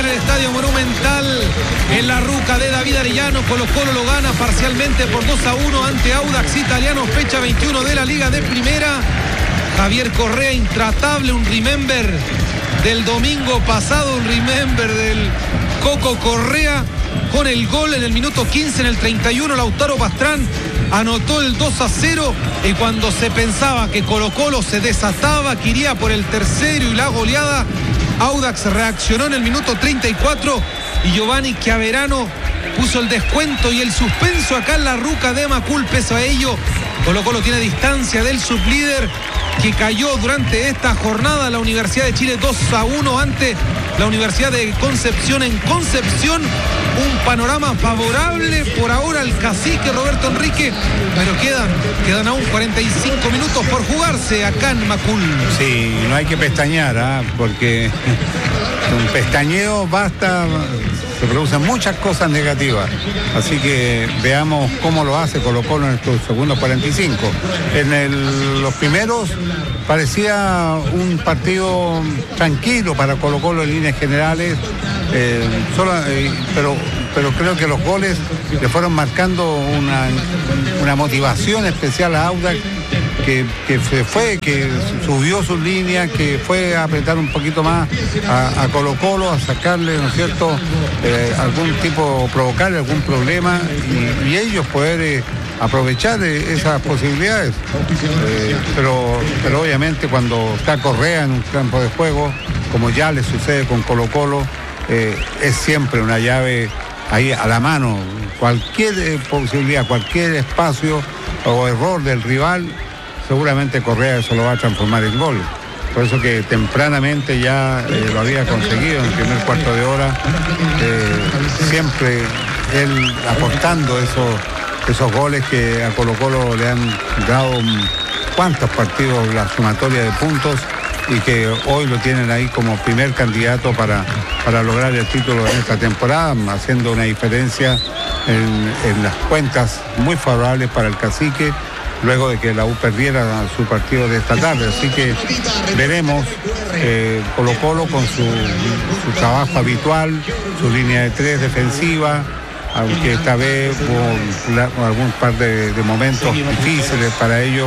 en el Estadio Monumental, en la ruca de David Arellano. Colo-Colo lo gana parcialmente por 2-1 ante Audax Italiano, fecha 21 de la Liga de Primera. Javier Correa intratable, un remember del domingo pasado, un remember del Coco Correa con el gol en el minuto 15, en el 31, Lautaro Pastrán anotó el 2-0 y cuando se pensaba que Colo-Colo se desataba, que iría por el tercero y la goleada, Audax reaccionó en el minuto 34 y Giovanni Chiaverano puso el descuento y el suspenso acá en la ruca de Macul. Pese a ello, Colo-Colo tiene distancia del sublíder que cayó durante esta jornada. La Universidad de Chile 2-1 ante la Universidad de Concepción en Concepción. Un panorama favorable por ahora al cacique Roberto Enrique, pero quedan aún 45 minutos por jugarse acá en Macul. Sí, no hay que pestañear, porque un pestañeo basta, se producen muchas cosas negativas. Así que veamos cómo lo hace Colo-Colo en estos segundos 45. Los primeros parecía un partido tranquilo para Colo-Colo en líneas generales, pero creo que los goles le fueron marcando una motivación especial a Audax, que subió sus líneas, que fue a apretar un poquito más a Colo-Colo, a sacarle, ¿no es cierto?, provocarle algún problema y ellos poder aprovechar esas posibilidades. Pero obviamente cuando está Correa en un campo de juego, como ya le sucede con Colo-Colo, es siempre una llave ahí a la mano. Cualquier posibilidad, cualquier espacio o error del rival, seguramente Correa eso lo va a transformar en gol. Por eso que tempranamente ya lo había conseguido en el primer cuarto de hora, siempre él apostando esos goles que a Colo-Colo le han dado cuantos partidos la sumatoria de puntos y que hoy lo tienen ahí como primer candidato para lograr el título en esta temporada, haciendo una diferencia en las cuentas muy favorables para el cacique, luego de que la U perdiera su partido de esta tarde. Así que veremos Colo-Colo con su trabajo habitual, su línea de tres defensiva, aunque esta vez hubo algún par de momentos difíciles para ellos,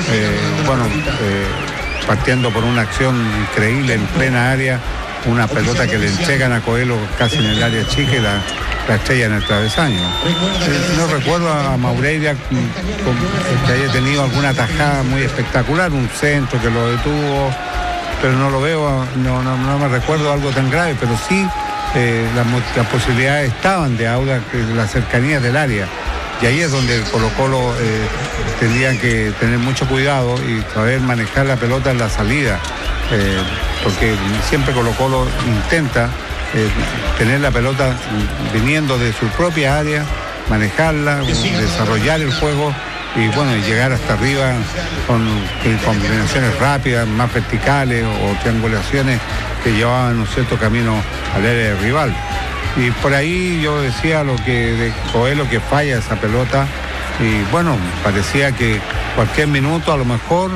partiendo por una acción increíble en plena área, una pelota que le entregan a Coelho casi en el área chica y la estrella en el travesaño. No recuerdo a Maureira que haya tenido alguna tajada muy espectacular, un centro que lo detuvo, pero no lo veo, no me recuerdo algo tan grave, pero sí las posibilidades estaban de Audax, la cercanía del área. Y ahí es donde Colo-Colo tendría que tener mucho cuidado y saber manejar la pelota en la salida, porque siempre Colo-Colo intenta tener la pelota viniendo de su propia área, manejarla, desarrollar el juego y llegar hasta arriba con combinaciones rápidas, más verticales o triangulaciones que llevaban un cierto camino al área del rival. Y por ahí yo decía lo que de Coelho, que falla esa pelota, y parecía que cualquier minuto a lo mejor,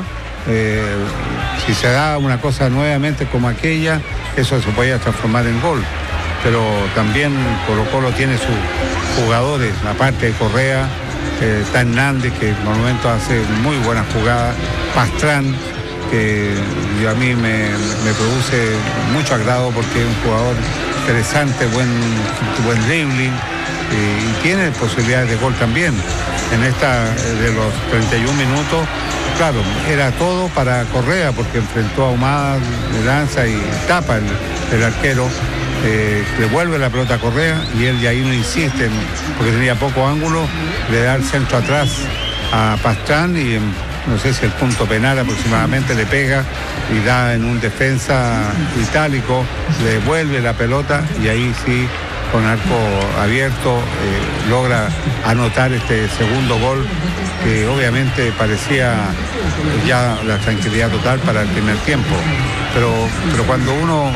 si se da una cosa nuevamente como aquella, eso se podía transformar en gol. Pero también Colo-Colo tiene sus jugadores, aparte de Correa, está Hernández, que en momento hace muy buenas jugadas, Pastrán, que a mí me produce mucho agrado porque es un jugador interesante, buen dribbling y tiene posibilidades de gol también. En esta de los 31 minutos, claro, era todo para Correa porque enfrentó a Ahumada, le lanza y tapa el arquero, devuelve la pelota a Correa y él ya ahí no insiste porque tenía poco ángulo, le da el centro atrás a Pastrán y no sé si el punto penal aproximadamente le pega y da en un defensa itálico, le devuelve la pelota y ahí sí, con arco abierto, logra anotar este segundo gol que obviamente parecía ya la tranquilidad total para el primer tiempo. Pero cuando uno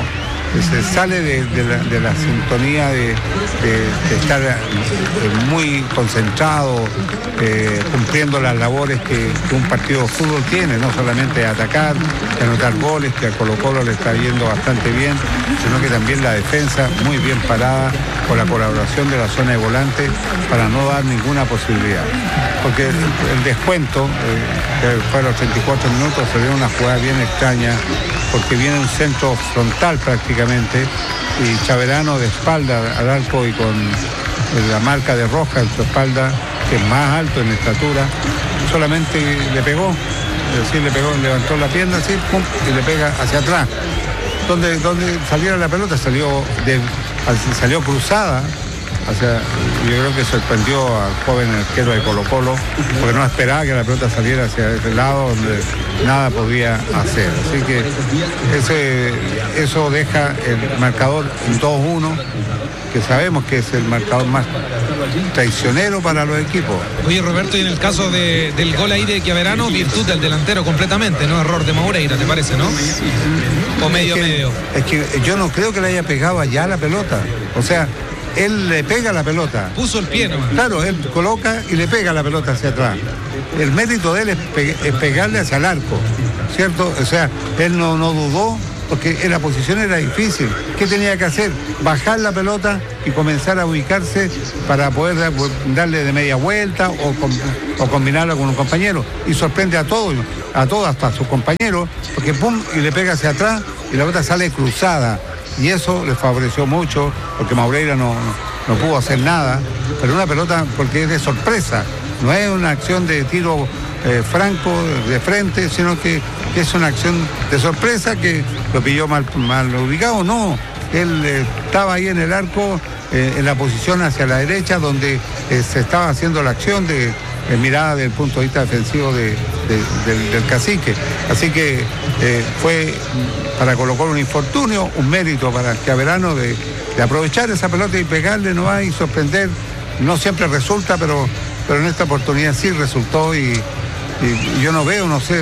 se sale de la sintonía de estar muy concentrado, cumpliendo las labores que un partido de fútbol tiene, no solamente atacar, anotar goles, que a Colo-Colo le está yendo bastante bien, sino que también la defensa muy bien parada, con la colaboración de la zona de volante para no dar ninguna posibilidad. Porque el descuento, que fue a los 34 minutos, se ve una jugada bien extraña, porque viene un centro frontal prácticamente, y Chaverano de espalda al arco y con la marca de Roja en su espalda, que es más alto en estatura, solamente le pegó, es decir, le pegó, levantó la pierna así, pum, y le pega hacia atrás. Donde saliera la pelota salió cruzada. O sea, yo creo que sorprendió al joven arquero de Colo-Colo, porque no esperaba que la pelota saliera hacia ese lado donde nada podía hacer. Así que eso deja el marcador en 2-1, que sabemos que es el marcador más traicionero para los equipos. Oye, Roberto, y en el caso del gol ahí de Chiaverano, virtud del delantero completamente, no error de Maureira, ¿te parece, no? O medio. Es que yo no creo que le haya pegado allá la pelota. O sea, él le pega la pelota. Puso el pie nomás. Claro, él coloca y le pega la pelota hacia atrás. El mérito de él es pegarle hacia el arco, ¿cierto? O sea, él no dudó, porque la posición era difícil. ¿Qué tenía que hacer? Bajar la pelota y comenzar a ubicarse para poder darle de media vuelta o combinarlo con un compañero. Y sorprende a todos, hasta a sus compañeros, porque pum, y le pega hacia atrás y la pelota sale cruzada. Y eso le favoreció mucho, porque Maureira no pudo hacer nada, pero una pelota porque es de sorpresa, no es una acción de tiro franco, de frente, sino que es una acción de sorpresa que lo pilló mal ubicado. No, él estaba ahí en el arco, en la posición hacia la derecha, donde se estaba haciendo la acción de mirada del punto de vista defensivo del Cacique. Así que fue para Colo-Colo un infortunio, un mérito para Chiaverano de aprovechar esa pelota y pegarle nomás y sorprender. No siempre resulta, pero en esta oportunidad sí resultó, y yo no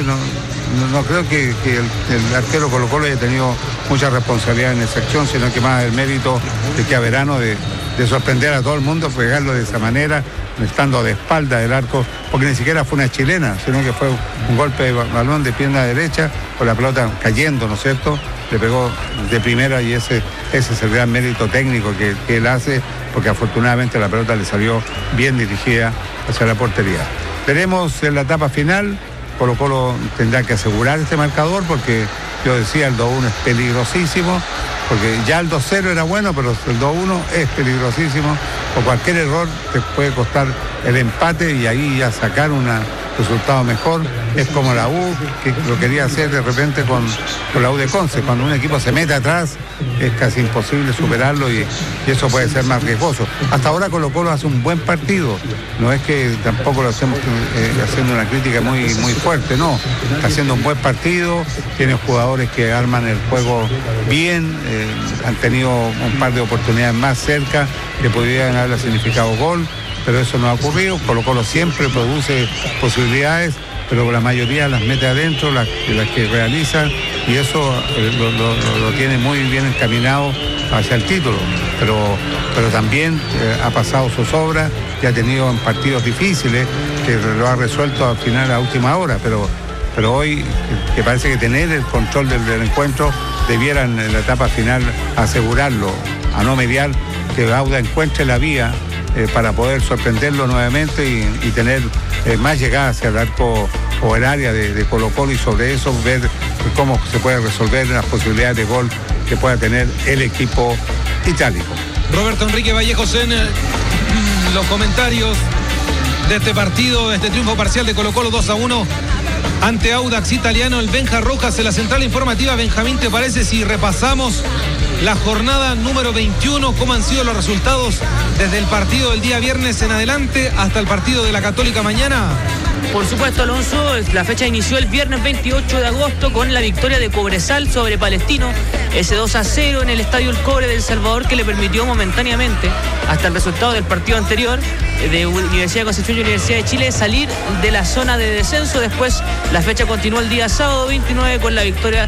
creo que el arquero Colo-Colo haya tenido mucha responsabilidad en esa acción, sino que más el mérito de Chiaverano de sorprender a todo el mundo, pegarlo de esa manera, estando de espalda del arco, porque ni siquiera fue una chilena, sino que fue un golpe de balón de pierna derecha, con la pelota cayendo, ¿no es cierto? Le pegó de primera, y ese es el gran mérito técnico que él hace, porque afortunadamente la pelota le salió bien dirigida hacia la portería. Veremos en la etapa final. Colo-Colo tendrá que asegurar este marcador, porque yo decía, el 2-1 es peligrosísimo, porque ya el 2-0 era bueno, pero el 2-1 es peligrosísimo, o cualquier error te puede costar el empate y ahí ya sacar un resultado mejor. Es como la U, que lo quería hacer de repente con la U de Conce. Cuando un equipo se mete atrás es casi imposible superarlo, y eso puede ser más riesgoso. Hasta ahora Colo-Colo hace un buen partido, no es que tampoco lo hacemos haciendo una crítica muy fuerte, no, está haciendo un buen partido, tiene jugadores que arman el juego bien, han tenido un par de oportunidades más cerca que podrían haberle significado gol, pero eso no ha ocurrido. Colo-Colo siempre produce posibilidades, pero la mayoría las mete adentro, las que realizan, y eso lo tiene muy bien encaminado hacia el título, pero también ha pasado sus obras y ha tenido en partidos difíciles que lo ha resuelto al final a última hora, pero hoy, que parece que tener el control del encuentro, debieran en la etapa final asegurarlo, a no mediar, que Auda encuentre la vía para poder sorprenderlo nuevamente y tener más llegada hacia el arco o el área de Colo-Colo, y sobre eso ver cómo se puede resolver las posibilidades de gol que pueda tener el equipo itálico. Roberto Enrique Vallejos en los comentarios de este partido, de este triunfo parcial de Colo-Colo 2-1 ante Audax Italiano. El Benja Rojas en la central informativa. Benjamín, ¿te parece si repasamos la jornada número 21, cómo han sido los resultados desde el partido del día viernes en adelante hasta el partido de la Católica mañana? Por supuesto, Alonso, la fecha inició el viernes 28 de agosto con la victoria de Cobresal sobre Palestino, ese 2-0 en el Estadio El Cobre de El Salvador, que le permitió momentáneamente, hasta el resultado del partido anterior de Universidad de Concepción y Universidad de Chile, salir de la zona de descenso. Después la fecha continuó el día sábado 29 con la victoria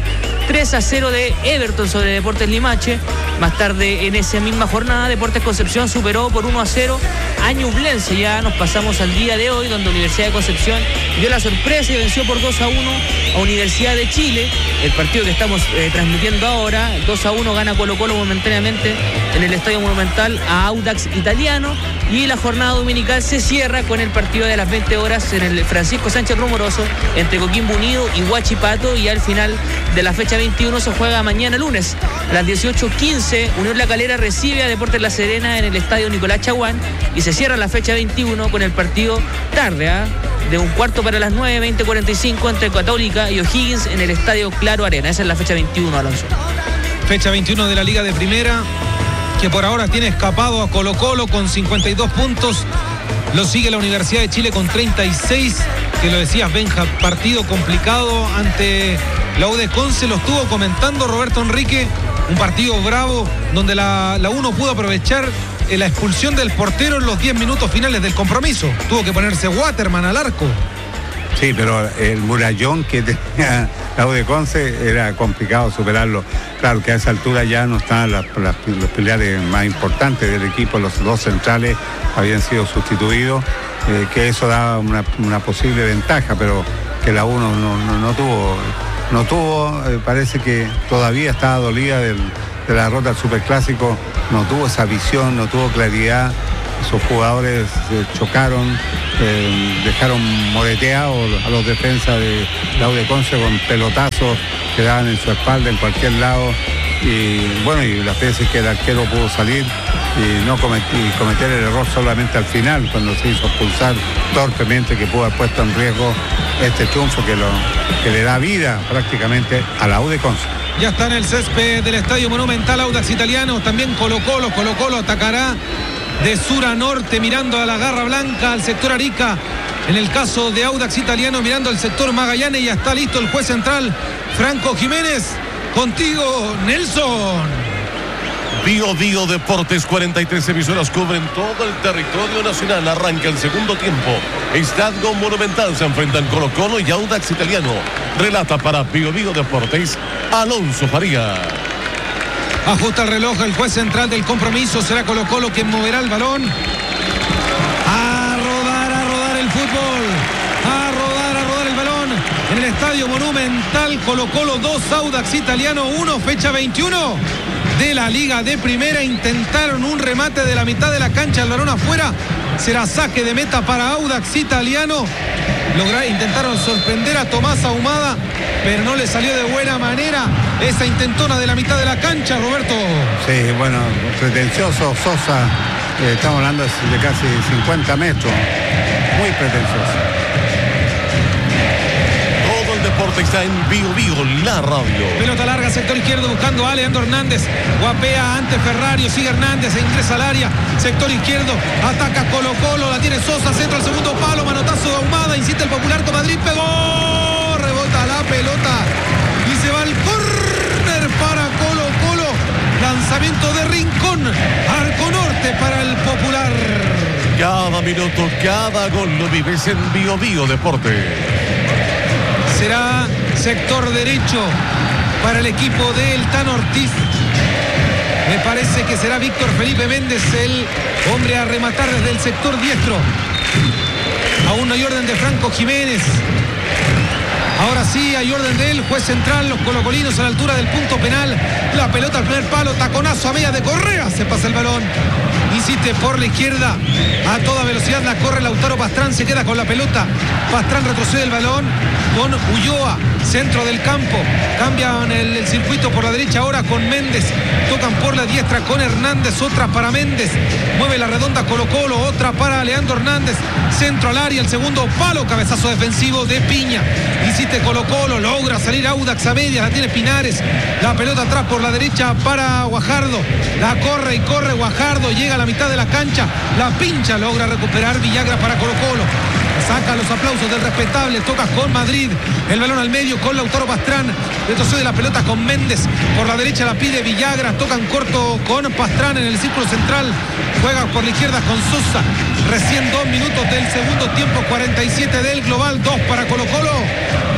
3-0 de Everton sobre Deportes Limache. Más tarde en esa misma jornada, Deportes Concepción superó por 1-0 a Ñublense. Ya nos pasamos al día de hoy, donde Universidad de Concepción dio la sorpresa y venció por 2-1 a Universidad de Chile. El partido que estamos transmitiendo ahora, 2-1 gana Colo-Colo momentáneamente en el Estadio Monumental a Audax Italiano. Y la jornada dominical se cierra con el partido de las 20 horas en el Francisco Sánchez Rumoroso entre Coquimbo Unido y Huachipato. Y al final de la fecha 21 se juega mañana lunes a las 18:15. Unión La Calera recibe a Deportes La Serena en el Estadio Nicolás Chaguán. Y se cierra la fecha 21 con el partido tarde, de 1:15 para las 9, 20:45 entre Católica y O'Higgins en el Estadio Claro Arena. Esa es la fecha 21, Alonso. Fecha 21 de la Liga de Primera, que por ahora tiene escapado a Colo-Colo con 52 puntos. Lo sigue la Universidad de Chile con 36, que lo decías, Benja, partido complicado ante la U de Conce. Lo estuvo comentando Roberto Enrique, un partido bravo donde la U pudo aprovechar la expulsión del portero en los 10 minutos finales del compromiso. Tuvo que ponerse Waterman al arco. Sí, pero el murallón que tenía la U de Conce era complicado superarlo. Claro que a esa altura ya no estaban los pilares más importantes del equipo, los dos centrales habían sido sustituidos, que eso daba una posible ventaja, pero que la U no tuvo, parece que todavía estaba dolida de la derrota del Superclásico, no tuvo esa visión, no tuvo claridad. Esos jugadores chocaron, dejaron moreteados a los defensas de la U de Conce con pelotazos que daban en su espalda en cualquier lado. Y bueno, y las veces que el arquero pudo salir y cometer el error solamente al final, cuando se hizo expulsar torpemente, que pudo haber puesto en riesgo este triunfo que le da vida prácticamente a la U de Conce. Ya está en el césped del Estadio Monumental Audax Italiano, también Colo-Colo atacará de sur a norte, mirando a la Garra Blanca, al sector Arica. En el caso de Audax Italiano, mirando al sector Magallanes. Ya está listo el juez central, Franco Jiménez. Contigo, Nelson. Bio Deportes, 43 emisoras cubren todo el territorio nacional. Arranca el segundo tiempo. Estadio Monumental, se enfrentan Colo-Colo y Audax Italiano. Relata para Bio Deportes, Alonso Faría. Ajusta el reloj el juez central del compromiso. Será Colo-Colo quien moverá el balón. A rodar el fútbol. A rodar el balón. En el Estadio Monumental, Colo-Colo 2, Audax Italiano 1, fecha 21 de la Liga de Primera. Intentaron un remate de la mitad de la cancha, el balón afuera. Será saque de meta para Audax Italiano. Intentaron sorprender a Tomás Ahumada, pero no le salió de buena manera esa intentona de la mitad de la cancha, Roberto. Sí, bueno, pretencioso Sosa, estamos hablando de casi 50 metros, muy pretencioso. Todo el deporte está en Bio, la radio. Pelota larga, sector izquierdo, buscando a Leandro Hernández. Guapea ante Ferrario, sigue Hernández, ingresa al área, sector izquierdo, ataca Colo-Colo, la tiene Sosa, centro al segundo palo, manotazo de Ahumada, insiste el Popular con Madrid, pegó, rebota la pelota y se va al córner para Colo-Colo. Lanzamiento de Rincón, arco norte para el Popular. Cada minuto, cada gol lo vives en Bio Deporte. Será sector derecho para el equipo del Tano Ortiz. Me parece que será Víctor Felipe Méndez el hombre a rematar desde el sector diestro. Aún no hay orden de Franco Jiménez. Ahora sí hay orden de él, juez central, los colocolinos a la altura del punto penal. La pelota al primer palo, taconazo a media de Correa, se pasa el balón. Insiste por la izquierda, a toda velocidad la corre Lautaro Pastrán, se queda con la pelota. Pastrán retrocede el balón con Ulloa, centro del campo. Cambian el circuito por la derecha ahora con Méndez. Tocan por la diestra con Hernández, otra para Méndez. Mueve la redonda Colo-Colo, otra para Leandro Hernández. Centro al área, el segundo palo, cabezazo defensivo de Piña. Insiste Colo-Colo, logra salir Audax a medias, la tiene Pinares. La pelota atrás por la derecha para Guajardo. La corre y corre Guajardo, llega a la mitad de la cancha, la pincha, logra recuperar Villagra para Colo-Colo. Saca los aplausos del respetable, toca con Madrid, el balón al medio con Lautaro Pastrán, retrocede la pelota con Méndez, por la derecha la pide Villagra, tocan corto con Pastrán en el círculo central, juega por la izquierda con Sosa, recién 2 minutos del segundo tiempo, 47 del global, 2 para Colo-Colo,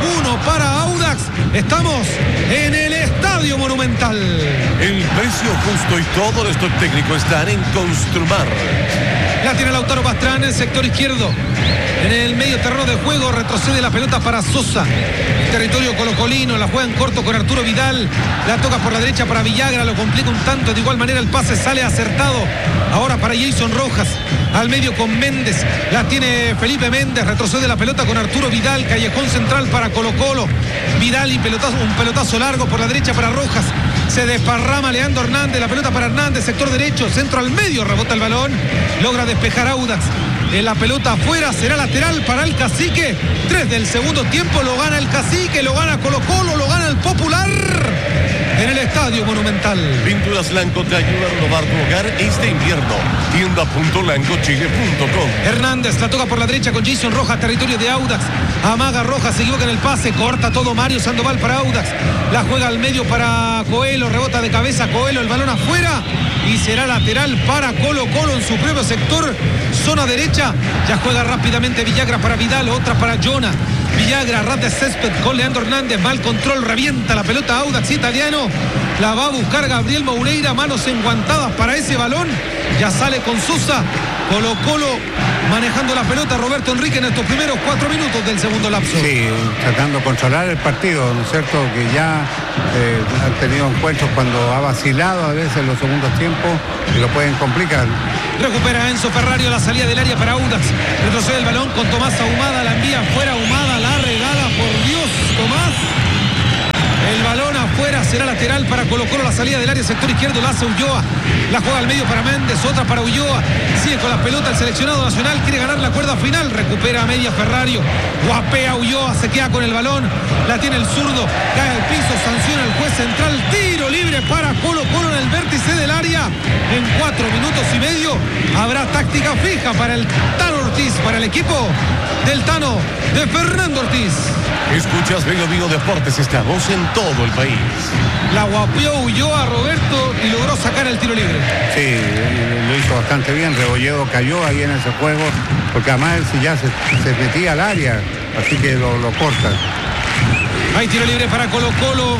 1 para Audax. Estamos en el Estadio Monumental. El precio justo y todo nuestro técnico están en Construmar. La tiene Lautaro Pastrán en el sector izquierdo. En el medio terreno de juego retrocede la pelota para Sosa. Territorio colocolino, la juega en corto con Arturo Vidal. La toca por la derecha para Villagra, lo complica un tanto. De igual manera el pase sale acertado. Ahora para Jason Rojas. Al medio con Méndez. La tiene Felipe Méndez. Retrocede la pelota con Arturo Vidal. Callejón central para Colo-Colo. Vidal y un pelotazo largo por la derecha para Rojas. Se desparrama Leandro Hernández. La pelota para Hernández, sector derecho. Centro al medio, rebota el balón. Logra despejar Audax. La pelota afuera, será lateral para el Cacique. 3 del segundo tiempo, lo gana el Cacique, lo gana Colo-Colo, lo gana el Popular en el Estadio Monumental. Pinturas Lanco te ayuda a renovar tu hogar este invierno. Tienda.lancochile.com. Hernández la toca por la derecha con Jason Rojas, territorio de Audax. Amaga Rojas, se equivoca en el pase, corta todo Mario Sandoval para Audax. La juega al medio para Coelho, rebota de cabeza Coelho, el balón afuera. Y será lateral para Colo-Colo en su propio sector, zona derecha. Ya juega rápidamente Villagra para Vidal, otra para Jonah. Villagra, ras de césped con Leandro Hernández, mal control, revienta la pelota Audax italiano. La va a buscar Gabriel Moureira, manos enguantadas para ese balón. Ya sale con Sosa. Colo-Colo manejando la pelota, Roberto Enrique, en estos primeros 4 minutos del segundo lapso. Sí, tratando de controlar el partido, ¿no es cierto? Que ya han tenido encuentros cuando ha vacilado a veces en los segundos tiempos y lo pueden complicar. Recupera Enzo Ferrario la salida del área para Audax. Retrocede el balón con Tomás Ahumada, la envía afuera, Ahumada la regala, por Dios, Tomás. El balón afuera, será lateral para Colo-Colo, la salida del área, sector izquierdo, la hace Ulloa. La juega al medio para Méndez, otra para Ulloa. Sigue con la pelota el seleccionado nacional, quiere ganar la cuerda final, recupera a media Ferrario. Guapea Ulloa, se queda con el balón, la tiene el zurdo, cae al piso, sanciona el juez central, tiro libre para Colo-Colo en el vértice del área. En 4 minutos y medio habrá táctica fija para el Tano Ortiz, para el equipo del Tano, de Fernando Ortiz. Escuchas Bio Deportes, estamos en todo el país. La guapeó Ulloa, Roberto, y logró sacar el tiro libre. Sí, lo hizo bastante bien. Rebolledo cayó ahí en ese juego, porque además él ya se metía al área, así que lo corta. Hay tiro libre para Colo-Colo.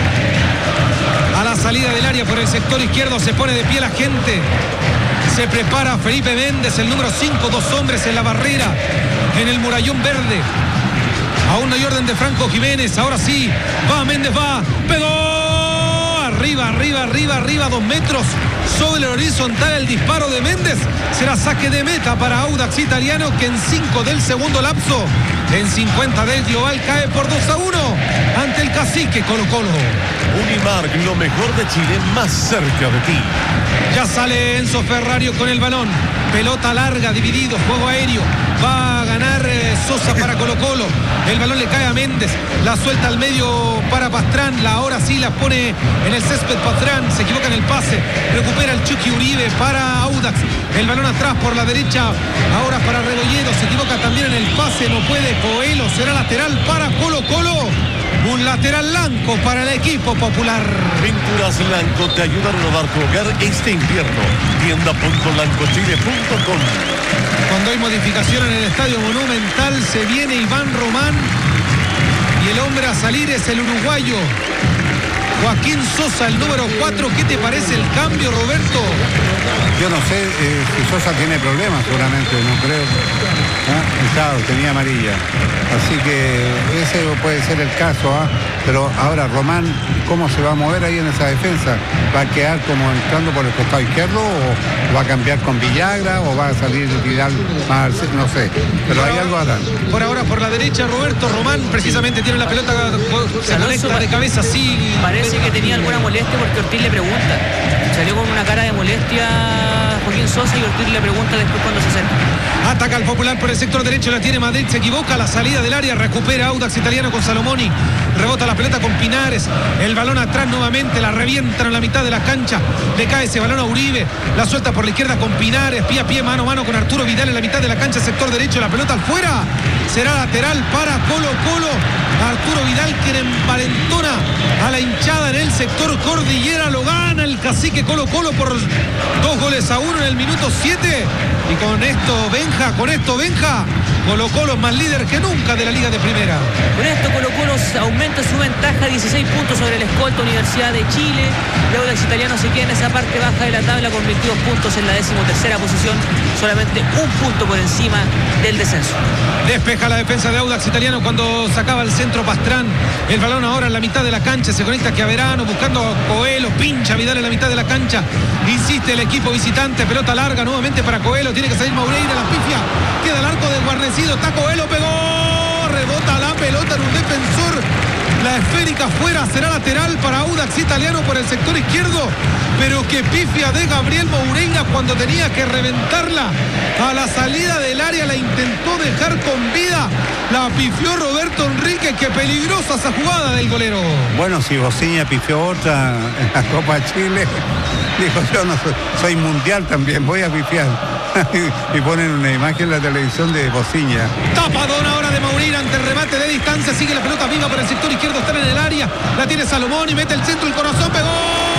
A la salida del área por el sector izquierdo se pone de pie la gente. Se prepara Felipe Méndez, el número 5, 2 hombres en la barrera, en el murallón verde. Aún no hay orden de Franco Jiménez. Ahora sí, va Méndez, va, pegó, arriba, 2 metros sobre el horizontal el disparo de Méndez. Será saque de meta para Audax italiano, que en 5 del segundo lapso, en 50 del global, cae por 2-1 ante el Cacique Colo-Colo. Unimark, lo mejor de Chile, más cerca de ti. Ya sale Enzo Ferrario con el balón. Pelota larga, dividido, juego aéreo. Va a ganar Sosa para Colo-Colo. El balón le cae a Méndez. La suelta al medio para Pastrán. Ahora sí la pone en el césped Pastrán. Se equivoca en el pase. Recupera el Chucky Uribe para Audax. El balón atrás por la derecha. Ahora para Rebolledo. Se equivoca también en el pase. No puede. Coelho será lateral para Colo-Colo. Un lateral blanco para el equipo Popular. Pinturas Lanco te ayuda a renovar tu hogar este invierno. Tienda.lancochile.com. Cuando hay modificación en el Estadio Monumental, se viene Iván Román y el hombre a salir es el uruguayo Joaquín Sosa, el número 4. ¿Qué te parece el cambio, Roberto? Yo no sé si Sosa tiene problemas, seguramente, no creo. Claro, tenía amarilla. Así que ese puede ser el caso, pero ahora Román, ¿cómo se va a mover ahí en esa defensa? ¿Va a quedar como entrando por el costado izquierdo o va a cambiar con Villagra o va a salir Vidal más? No sé, pero hay algo a dar. Por ahora por la derecha, Roberto. Román precisamente tiene la pelota, se conecta de cabeza, sí. Parece que tenía alguna molestia porque Ortiz le pregunta. Salió con una cara de molestia Joaquín Sosa y Ortiz le pregunta después cuando se acerca. Ataca al Popular por el sector derecho, la tiene Madrid, se equivoca, la salida del área, recupera Audax italiano con Salomoni, rebota la pelota con Pinares, el balón atrás nuevamente, la revientan en la mitad de la cancha, le cae ese balón a Uribe, la suelta por la izquierda con Pinares, pie a pie, mano a mano con Arturo Vidal en la mitad de la cancha, sector derecho, la pelota al fuera, será lateral para Colo-Colo. Arturo Vidal, quien envalentona a la hinchada en el sector cordillera, lo gana el Cacique Colo-Colo por 2-1 en el minuto 7. Y con esto Benja, Colo-Colo es más líder que nunca de la Liga de Primera. Con esto Colo-Colo aumenta su ventaja, 16 puntos sobre el escolta Universidad de Chile. El Audax Italiano se queda en esa parte baja de la tabla con 22 puntos en la 13ª posición, solamente un punto por encima del descenso. Despeja la defensa de Audax Italiano cuando sacaba el centro Pastrán. El balón ahora en la mitad de la cancha, se conecta Chiaverano buscando a Coelho, pincha Vidal en la mitad de la cancha. Insiste el equipo visitante, pelota larga nuevamente para Coelho, tiene que salir Moureira, la pifia, queda el arco desguarnecido, está Coelho, pegó, rebota la pelota en un defensor, la esférica fuera, será lateral para Audax Italiano por el sector izquierdo, pero que pifia de Gabriel Moureira cuando tenía que reventarla a la salida del área, la intentó dejar con vida, la pifió Roberto Enrique, qué peligrosa esa jugada del golero. Bueno, si Bociña pifió otra en la Copa Chile, dijo yo no soy mundial también, voy a pifiar. Y ponen una imagen en la televisión de Bociña. Tapadón ahora de Moureira ante el remate de distancia, sigue la pelota viva por el sector izquierdo, están en el área, la tiene Salomón y mete el centro, el corazón, pegó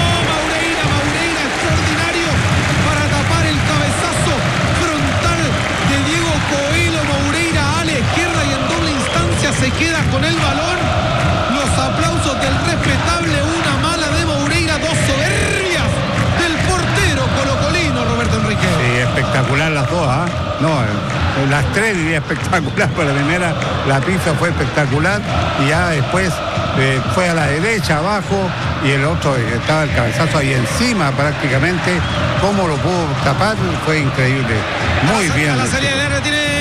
Moureira extraordinario para tapar el cabezazo frontal de Diego Coelho. Moureira a la izquierda y en doble instancia se queda con el balón. Los aplausos del respetable, una mala de Moureira, dos soberbias del portero colocolino Roberto Enrique. Sí, espectacular las dos, ¿ah? No, las tres diría espectacular, pero la primera, la pifia fue espectacular y ya después fue a la derecha, abajo, y el otro estaba el cabezazo ahí encima prácticamente. Cómo lo pudo tapar, fue increíble. Muy bien. La salida del área tiene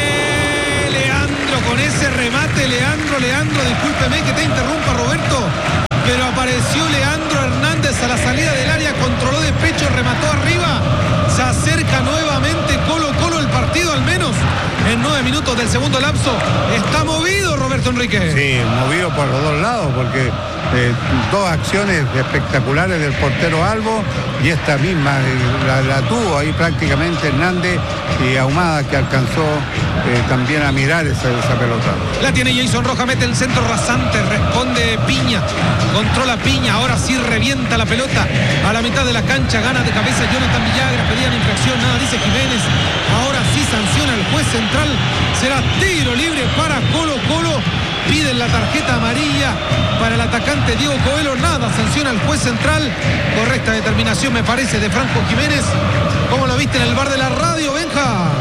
Leandro con ese remate, Leandro, discúlpeme que te interrumpa Roberto, pero apareció Leandro Hernández a la salida del área, controló de pecho, remató arriba, se acerca nuevamente Colo-Colo, el partido al menos en 9 minutos del segundo lapso está movido Roberto Enrique. Sí, movido por los dos lados, porque dos acciones espectaculares del portero Albo y esta misma la tuvo ahí prácticamente Hernández y Ahumada, que alcanzó también a mirar esa pelota. La tiene Jason Rojas, mete el centro rasante, responde Piña, controla Piña, ahora sí revienta la pelota a la mitad de la cancha, gana de cabeza Jonathan Villagra, pedían infracción, nada dice Jiménez, ahora sí sanciona el juez central, será tiro libre para Colo-Colo, piden la tarjeta amarilla para el atacante Diego Coelho, nada, sanciona el juez central, correcta determinación me parece de Franco Jiménez. ¿Cómo lo viste en el bar de la radio, Benja?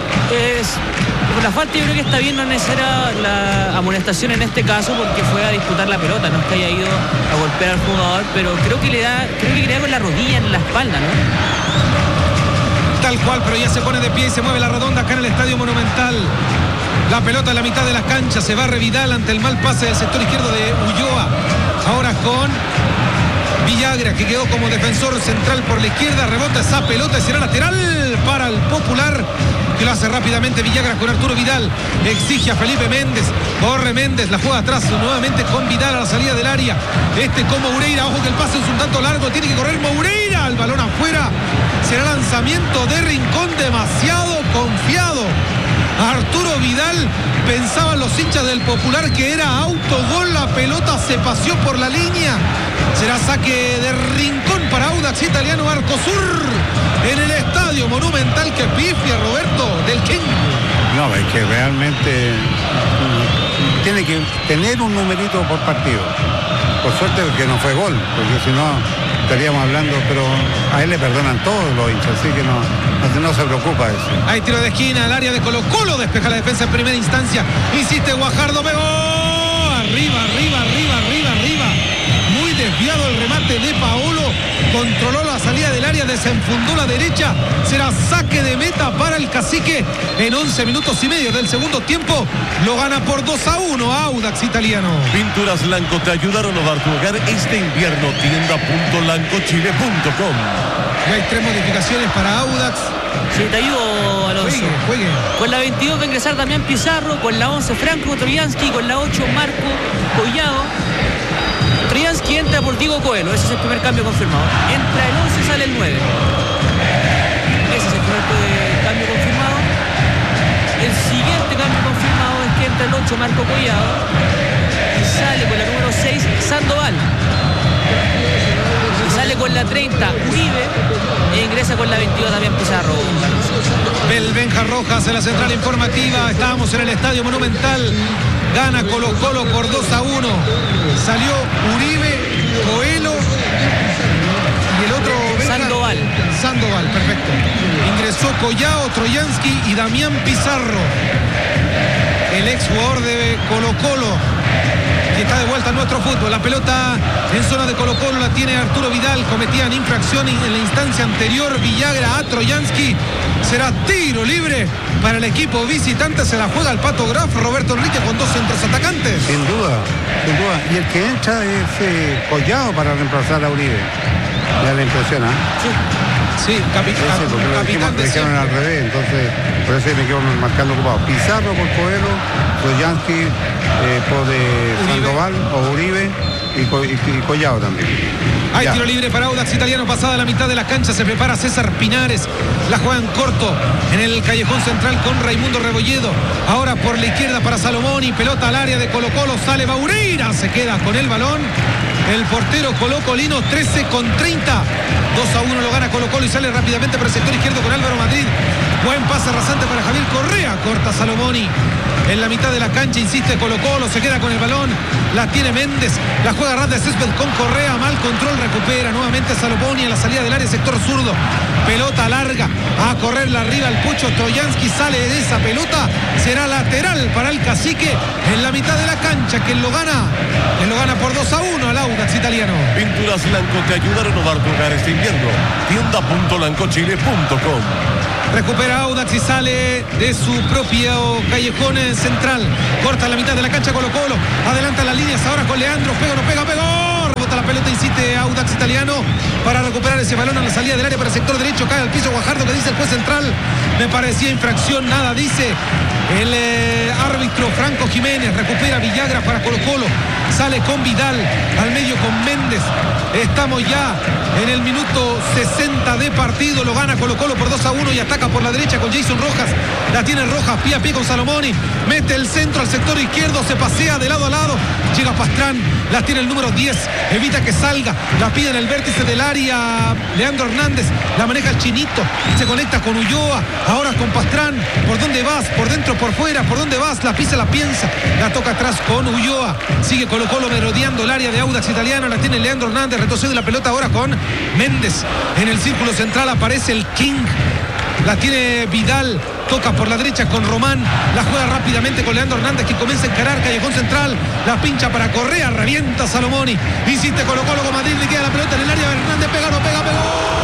Por la falta yo creo que está bien, no es necesaria la amonestación en este caso porque fue a disputar la pelota, no es que haya ido a golpear al jugador, pero creo que le da con la rodilla en la espalda, ¿no? Tal cual, pero ya se pone de pie y se mueve la redonda acá en el Estadio Monumental. La pelota en la mitad de la cancha, se va Vidal ante el mal pase del sector izquierdo de Ulloa. Ahora con Villagra, que quedó como defensor central por la izquierda, rebota esa pelota y será lateral para el Popular, que lo hace rápidamente Villagra con Arturo Vidal, exige a Felipe Méndez, corre Méndez, la juega atrás nuevamente con Vidal a la salida del área, con Moureira, ojo que el pase es un tanto largo, tiene que correr Moureira, el balón afuera, será lanzamiento de Rincón, demasiado confiado. Arturo Vidal, pensaban los hinchas del Popular que era autogol, la pelota se paseó por la línea, será saque de Rincón para Audax Italiano, Arcosur en el Estadio Monumental, que pifia Roberto del King. No, es que realmente tiene que tener un numerito por partido, por suerte que no fue gol, porque si no estaríamos hablando, pero a él le perdonan todos los hinchas, así que no se preocupa eso. Hay tiro de esquina al área de Colo-Colo, despeja la defensa en primera instancia, insiste Guajardo, pegó, arriba, muy desviado el remate de Paolo, controló la salida del área, desenfundó la derecha, será saque de meta para el Cacique en 11 minutos y medio del segundo tiempo, lo gana por 2-1 Audax Italiano. Pinturas Lanco te ayuda a renovar tu hogar este invierno, tienda.lancochile.com. Y hay 3 modificaciones para Audax. Sí, te ayudo, Alonso. Juegue. Con la 22 va a ingresar Damián Pizarro, con la 11 Franco Troyansky, con la 8 Marco Collado. Troyansky entra por Diego Coelho, ese es el primer cambio confirmado. Entra el 11, sale el 9. Ese es el primer cambio confirmado. El siguiente cambio confirmado es que entra el 8 Marco Collado y sale con la número 6 Sandoval. Y sale con con la 30 Uribe e ingresa con la 22 también Pizarro. Benja Rojas en la central informativa. Estábamos en el Estadio Monumental. Gana Colo-Colo por 2-1. Salió Uribe, Coelho y el otro Sandoval, perfecto. Ingresó Collao, Troyansky y Damián Pizarro, el ex jugador de Colo-Colo, que está de vuelta a nuestro fútbol. La pelota en zona de Colo-Colo la tiene Arturo Vidal. Cometían infracción en la instancia anterior. Villagra a Troyansky. Será tiro libre para el equipo visitante. Se la juega el Pato Graf, Roberto Enrique, con dos centros atacantes. Sin duda. Y el que entra es Collao para reemplazar a Uribe. Ya le impresiona. Sí, capitán de dijeron al revés, entonces por eso me quedo marcando ocupado. Pizarro por Coelho, Troyansky por Sandoval o Uribe y Collao también. Hay tiro libre para Audax Italiano, pasada la mitad de la cancha, se prepara César Pinares, la juega en corto en el callejón central con Raimundo Rebolledo, ahora por la izquierda para Salomón y pelota al área de Colo-Colo, sale Baureira, se queda con el balón, el portero colocolino, 13 con 30, 2-1 lo gana Colo-Colo y sale rápidamente por el sector izquierdo con Álvaro Madrid, buen pase rasante para Javier Correa, corta Salomoni. En la mitad de la cancha insiste Colo-Colo, se queda con el balón, la tiene Méndez, la juega ras de césped con Correa, mal control, recupera nuevamente Salomoni en la salida del área, sector zurdo, pelota larga, a correrla arriba el Pucho Troyansky, sale de esa pelota, será lateral para el Cacique en la mitad de la cancha, que lo gana por 2-1 al Audax Italiano. Pinturas Lanco te ayuda a renovar tu hogar este invierno. Tienda.lancochile.com. Recupera Audax y sale de su propio callejón central. Corta la mitad de la cancha Colo-Colo. Adelanta las líneas ahora con Leandro. Pega, no pega, pegó. Rebota la pelota, insiste Audax Italiano para recuperar ese balón a la salida del área para el sector derecho. Cae al piso Guajardo, que dice el juez central. Me parecía infracción, nada dice el árbitro Franco Jiménez. Recupera Villagra para Colo-Colo. Sale con Vidal al medio con Méndez. Estamos ya en el minuto 60 de partido. Lo gana Colo-Colo por 2-1 y ataca por la derecha con Jason Rojas. La tiene Rojas pie a pie con Salomoni. Mete el centro al sector izquierdo. Se pasea de lado a lado. Llega Pastrán. La tiene el número 10. Evita que salga. La pide en el vértice del área Leandro Hernández. La maneja el Chinito. Se conecta con Ulloa. Ahora con Pastrán. ¿Por dónde vas? ¿Por dentro? ¿Por fuera? ¿Por dónde vas? La pisa, la piensa. La toca atrás con Ulloa. Sigue Colo-Colo merodeando el área de Audax Italiano. La tiene Leandro Hernández. Retrocede la pelota ahora con Méndez. En el círculo central aparece el King. La tiene Vidal. Toca por la derecha con Román. La juega rápidamente con Leandro Hernández, que comienza a encarar callejón central. La pincha para Correa. Revienta Salomoni. Insiste Colo-Colo con Madrid. Le queda la pelota en el área. Hernández pega, no pega, pegó.